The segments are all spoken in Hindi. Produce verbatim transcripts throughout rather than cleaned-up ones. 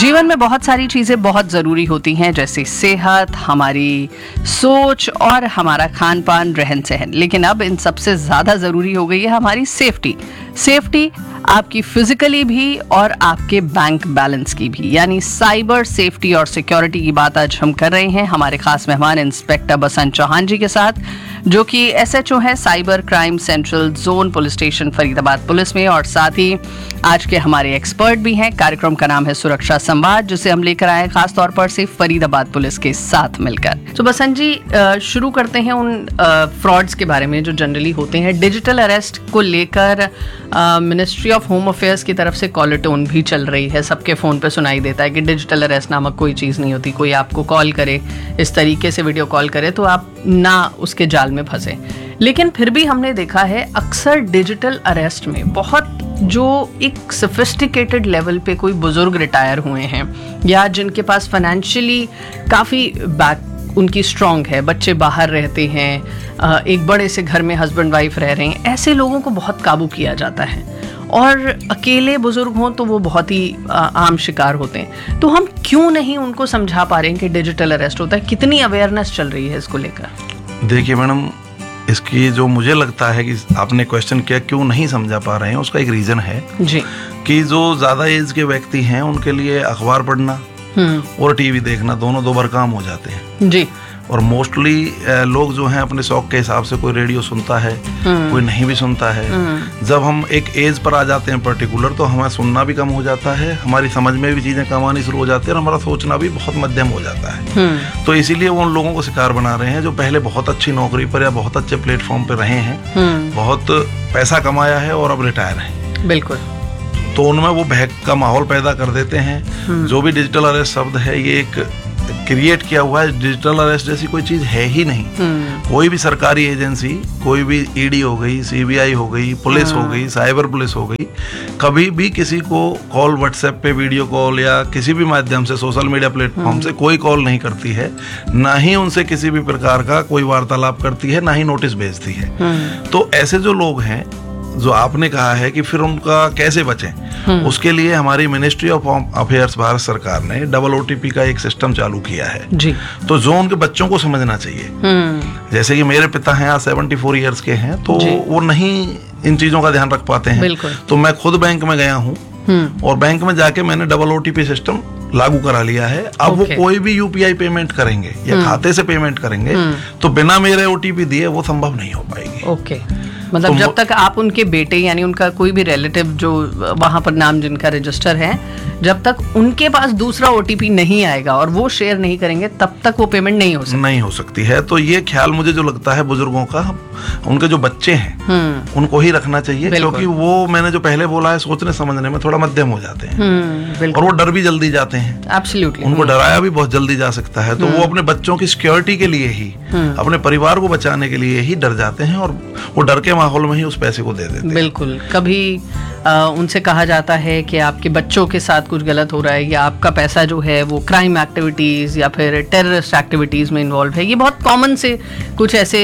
जीवन में बहुत सारी चीज़ें बहुत ज़रूरी होती हैं, जैसे सेहत, हमारी सोच और हमारा खान पान, रहन सहन। लेकिन अब इन सबसे ज़्यादा ज़रूरी हो गई है हमारी सेफ्टी। सेफ्टी आपकी फिजिकली भी और आपके बैंक बैलेंस की भी, यानी साइबर सेफ्टी और सिक्योरिटी की बात आज हम कर रहे हैं हमारे खास मेहमान इंस्पेक्टर बसंत चौहान जी के साथ, जो कि एसएचओ हैं cyber crime central zone police station Faridabad police में, और साथ ही आज के हमारे एक्सपर्ट भी हैं। कार्यक्रम का नाम है सुरक्षा संवाद, जिसे हम लेकर आए खास तौर पर से फरीदाबाद पुलिस के साथ मिलकर। तो बसंत जी, शुरू करते हैं उन फ्रॉड्स के बारे में जो जनरली होते हैं। डिजिटल अरेस्ट को लेकर मिनिस्ट्री ऑफ होम अफेयर्स की तरफ से कॉलर टोन भी चल रही है, सबके फ़ोन पे सुनाई देता है कि डिजिटल अरेस्ट नामक कोई चीज़ नहीं होती। कोई आपको कॉल करे, इस तरीके से वीडियो कॉल करे, तो आप ना उसके जाल में फंसे। लेकिन फिर भी हमने देखा है अक्सर डिजिटल अरेस्ट में बहुत जो एक सोफिस्टिकेटेड लेवल पे कोई बुजुर्ग रिटायर हुए हैं या जिनके पास फाइनेंशियली काफ़ी बैक उनकी स्ट्रॉन्ग है, बच्चे बाहर रहते हैं, एक बड़े से घर में हस्बैंड वाइफ रह रहे हैं, ऐसे लोगों को बहुत काबू किया जाता है। और अकेले बुजुर्ग हों तो वो बहुत ही आम शिकार होते हैं। तो हम क्यों नहीं उनको समझा पा रहे हैं कि डिजिटल अरेस्ट होता है? कितनी अवेयरनेस चल रही है इसको लेकर? देखिए मैडम, इसकी जो मुझे लगता है कि आपने क्वेश्चन किया क्यों नहीं समझा पा रहे हैं, उसका एक रीज़न है जी कि जो ज़्यादा एज के व्यक्ति हैं उनके लिए अखबार पढ़ना और टीवी देखना दोनों दो बार काम हो जाते हैं जी। और मोस्टली लोग जो हैं अपने शौक के हिसाब से कोई रेडियो सुनता है, कोई नहीं भी सुनता है। जब हम एक एज पर आ जाते हैं पर्टिकुलर, तो हमें सुनना भी कम हो जाता है, हमारी समझ में भी चीज़ें कम आनी शुरू हो जाती है और हमारा सोचना भी बहुत मध्यम हो जाता है। तो इसीलिए वो उन लोगों को शिकार बना रहे हैं जो पहले बहुत अच्छी नौकरी पर या बहुत अच्छे प्लेटफॉर्म पर रहे हैं, बहुत पैसा कमाया है और अब रिटायर हैं। बिल्कुल। तो उनमें वो बहक का माहौल पैदा कर देते हैं। जो भी डिजिटल अरेस्ट शब्द है, ये एक क्रिएट किया हुआ है। डिजिटल अरेस्ट जैसी कोई चीज है ही नहीं। कोई भी सरकारी एजेंसी, कोई भी ईडी हो गई, सीबीआई हो गई, पुलिस हो गई, साइबर पुलिस हो गई, कभी भी किसी को कॉल व्हाट्सएप पे, वीडियो कॉल या किसी भी माध्यम से, सोशल मीडिया प्लेटफॉर्म से कोई कॉल नहीं करती है, ना ही उनसे किसी भी प्रकार का कोई वार्तालाप करती है, ना ही नोटिस भेजती है। तो ऐसे जो लोग हैं, जो आपने कहा है कि फिर उनका कैसे बचें, उसके लिए हमारी ministry of home affairs Bharat सरकार ने डबल ओटीपी का एक सिस्टम चालू किया है जी। तो जो उनके बच्चों को समझना चाहिए, जैसे कि मेरे पिता हैं, आज सेवेंटी फोर ईयर्स के हैं, तो वो नहीं इन चीजों का ध्यान रख पाते हैं। तो मैं खुद बैंक में गया हूँ और बैंक में जाके मैंने डबल ओटीपी सिस्टम लागू करा लिया है। अब वो कोई भी यूपीआई पेमेंट करेंगे या खाते से पेमेंट करेंगे तो बिना मेरे ओटीपी दिए वो संभव नहीं हो पाएगी। ओके। मतलब तो जब तक आप उनके बेटे यानी उनका कोई भी रिलेटिव जो वहां पर नाम जिनका रजिस्टर है, जब तक उनके पास दूसरा ओटीपी नहीं आएगा और वो शेयर नहीं करेंगे, तब तक वो पेमेंट नहीं हो सकती नहीं हो सकती है। तो ये ख्याल मुझे जो लगता है बुजुर्गों का, उनके जो बच्चे हैं उनको ही रखना चाहिए, क्योंकि वो मैंने जो पहले बोला है, सोचने समझने में थोड़ा मध्यम हो जाते हैं और वो डर भी जल्दी जाते हैं। एब्सोल्युटली। उनको डराया भी बहुत जल्दी जा सकता है, तो वो अपने बच्चों की सिक्योरिटी के लिए ही, अपने परिवार को बचाने के लिए ही डर जाते हैं और वो डर के माहौल में ही उस पैसे को दे देते हैं। बिल्कुल। कभी आ, उनसे कहा जाता है कि आपके बच्चों के साथ कुछ गलत हो रहा है या आपका पैसा जो है वो क्राइम एक्टिविटीज़ या फिर टेररिस्ट एक्टिविटीज़ में इन्वॉल्व है। ये बहुत कॉमन से कुछ ऐसे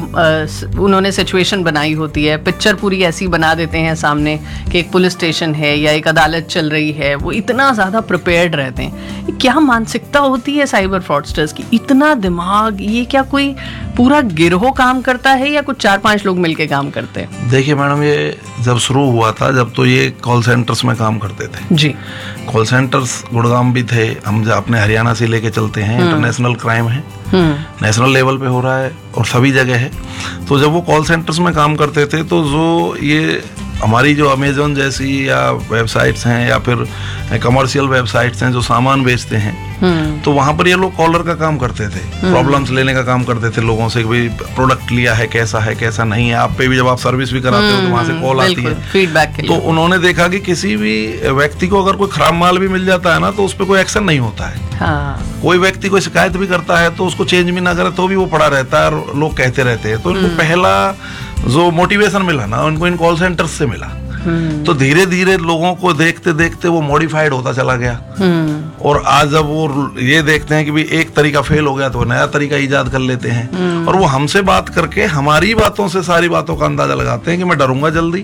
आ, उन्होंने सिचुएशन बनाई होती है, पिक्चर पूरी ऐसी बना देते हैं सामने कि एक पुलिस स्टेशन है या एक अदालत चल रही है। वो इतना ज़्यादा प्रिपेयर्ड रहते हैं। क्या मानसिकता होती है साइबर फ्रॉडस्टर्स की? इतना दिमाग, ये क्या कोई पूरा गिरोह काम करता है या कुछ चार पांच लोग मिलके काम करते हैं? देखिए मैडम, ये जब शुरू हुआ था, जब तो ये कॉल सेंटर्स में काम करते थे जी। कॉल सेंटर्स गुड़गांव भी थे, हम जो अपने हरियाणा से लेके चलते हैं, इंटरनेशनल क्राइम है, नेशनल लेवल पे हो रहा है और सभी जगह है। तो जब वो कॉल सेंटर्स में काम करते थे, तो जो ये हमारी जो अमेजोन जैसी या वेबसाइट्स हैं या फिर कमर्शियल वेबसाइट्स हैं जो सामान बेचते हैं, तो वहां पर ये लोग कॉलर का काम करते थे, प्रॉब्लम्स लेने का काम करते थे लोगों से, कि प्रोडक्ट लिया है, कैसा है कैसा नहीं है। आप पे भी जब आप सर्विस भी कराते हो तो वहां से कॉल आती है फीडबैक के लिए। तो उन्होंने देखा कि किसी भी व्यक्ति को अगर कोई खराब माल भी मिल जाता है ना, तो उस पर कोई एक्शन नहीं होता है। हाँ। कोई व्यक्ति कोई शिकायत भी करता है तो उसको चेंज भी ना करे तो भी वो पड़ा रहता है और लोग कहते रहते हैं। तो इनको पहला जो मोटिवेशन मिला ना, उनको इन कॉल सेंटर्स से मिला। तो धीरे धीरे लोगों को देखते देखते वो मॉडिफाइड होता चला गया और आज जब वो ये देखते हैं कि भी एक तरीका फेल हो गया तो नया तरीका इजाद कर लेते हैं और वो हमसे बात करके हमारी बातों से सारी बातों का अंदाजा लगाते हैं कि मैं डरूंगा जल्दी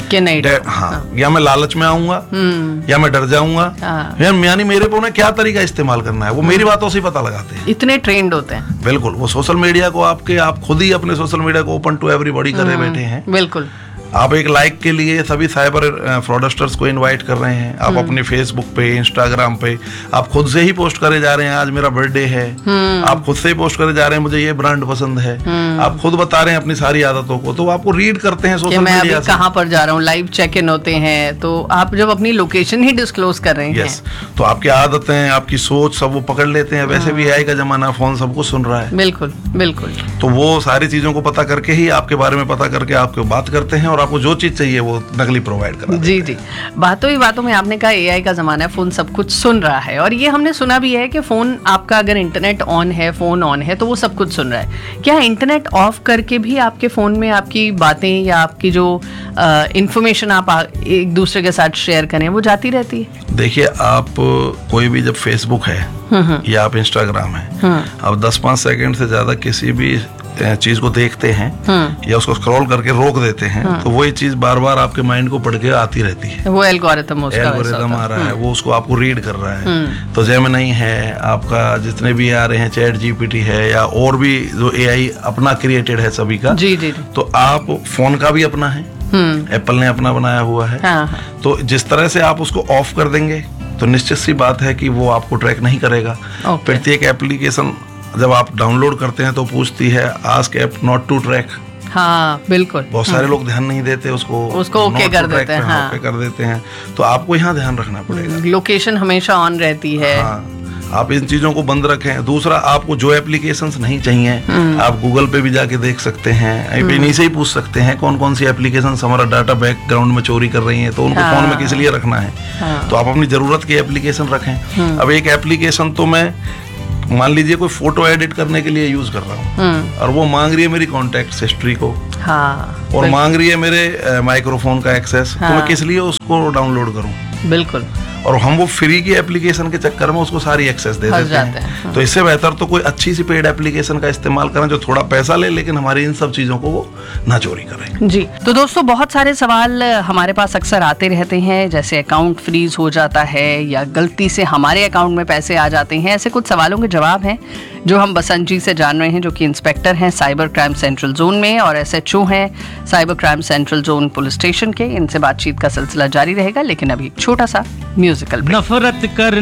कि नहीं डे- डरो। हाँ, या मैं लालच में आऊंगा हम्म, या मैं डर जाऊंगा, हाँ। या यानी मेरे को ना क्या तरीका इस्तेमाल करना है वो मेरी बातों से ही पता लगाते हैं। इतने ट्रेंड होते हैं। बिल्कुल, वो सोशल मीडिया को आपके आप खुद ही अपने सोशल मीडिया को ओपन टू एवरीबॉडी करे बैठे हैं। बिल्कुल। आप एक लाइक के लिए सभी साइबर फ्रॉडस्टर्स को इनवाइट कर रहे हैं। आप अपने फेसबुक पे, इंस्टाग्राम पे आप खुद से ही पोस्ट करे जा रहे हैं, आज मेरा बर्थडे है। आप खुद से ही पोस्ट करे जा रहे हैं, मुझे ये ब्रांड पसंद है। आप खुद बता रहे हैं अपनी सारी आदतों को, तो आपको रीड करते हैं कि सोशल मैं अभी मीडिया से। कहाँ पर जा रहा हूँ, लाइव चेक इन होते हैं, तो आप जब अपनी लोकेशन ही डिस्क्लोज कर रहे हैं। यस, तो आपकी आदतें, आपकी सोच सब वो पकड़ लेते हैं। वैसे भी एआई का जमाना, फोन सब कुछ सुन रहा है, बिल्कुल बिल्कुल। तो वो सारी चीजों को पता करके ही आपके बारे में पता करके आपको बात करते हैं, और आपको जो चीज चाहिए वो नकली प्रोवाइड करा देते जी जी। बातों ही बातों में आपने कहा एआई का जमाना है, फोन सब कुछ सुन रहा है, और ये हमने सुना भी है कि फोन आपका अगर इंटरनेट ऑन है, फोन ऑन है, तो वो सब कुछ सुन रहा है। क्या इंटरनेट ऑफ करके भी आपके फोन में आपकी बातें या आपकी जो इंफॉर्मेशन आप आ, एक दूसरे के साथ शेयर करें वो जाती रहती है? हैं। देखिए, आप कोई भी जब फेसबुक है या आप इंस्टाग्राम है, आप दस पाँच सेकंड से ज्यादा किसी भी चीज को देखते हैं या उसको स्क्रॉल करके रोक देते हैं, तो वही चीज बार बार आपके माइंड को पढ़ के आती रहती है। वो एल्गोरिथम उसका वैसा एल्गोरिथम होता आ रहा है, वो उसको आपको रीड कर रहा है। तो जेमिनी है आपका, जितने भी आ रहे हैं, चैट जीपीटी है, या और भी जो एआई अपना क्रिएटेड है सभी का। जी जी जी। तो आप फोन का भी अपना है, एप्पल ने अपना बनाया हुआ है। हाँ, हाँ। तो जिस तरह से आप उसको ऑफ कर देंगे तो निश्चित सी बात है कि वो आपको ट्रैक नहीं करेगा। ओके। प्रत्येक एप्लीकेशन जब आप डाउनलोड करते हैं तो पूछती है ask app not to track. हाँ बिल्कुल। बहुत सारे लोग ध्यान नहीं देते उसको, उसको ओके not कर to track देते हैं, पे, हाँ। ओके कर देते हैं। तो आपको यहाँ ध्यान रखना पड़ेगा। लोकेशन हमेशा ऑन रहती है। हाँ, आप इन चीजों को बंद रखें। दूसरा, आपको जो एप्लीकेशंस नहीं चाहिए आप गूगल पे भी जाके देख सकते हैं, इन्हीं से ही पूछ सकते हैं कौन कौन सी एप्लीकेशंस हमारा डाटा बैकग्राउंड में चोरी कर रही हैं, तो उनको हाँ। फोन में किस लिए रखना है। हाँ। तो आप अपनी जरूरत की एप्लीकेशन रखें। अब एक एप्लीकेशन तो मैं मान लीजिए कोई फोटो एडिट करने के लिए यूज कर रहा हूँ, और वो मांग रही है मेरी कॉन्टेक्ट हिस्ट्री को, हाँ, और मांग रही है मेरे माइक्रोफोन का एक्सेस, तो मैं किस लिए उसको डाउनलोड करूँ? बिल्कुल। और हम वो फ्री की एप्लीकेशन के चक्कर में उसको सारी एक्सेस दे फंस देते जाते हैं, हैं, हाँ। तो इससे बेहतर तो कोई अच्छी सी पेड एप्लीकेशन का इस्तेमाल करें जो थोड़ा पैसा ले, लेकिन हमारी इन सब चीजों को वो ना चोरी करें। जी। तो दोस्तों, बहुत सारे सवाल हमारे पास अक्सर आते रहते हैं, जैसे अकाउंट फ्रीज हो जाता है या गलती से हमारे अकाउंट में पैसे आ जाते हैं। ऐसे कुछ सवालों के जवाब हैं जो हम बसंत जी से जान रहे हैं, जो कि इंस्पेक्टर हैं साइबर क्राइम सेंट्रल जोन में और एसएचओ हैं cyber crime central zone police station के। इनसे बातचीत का सिलसिला जारी रहेगा, लेकिन अभी एक छोटा सा म्यूजिकल ब्रेक। नफरत कर